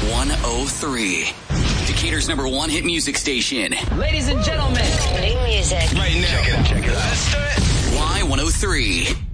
Y103. Decatur's #1 hit music station. Ladies and gentlemen. New music. Right now. Check it out. Let's do it. Y103.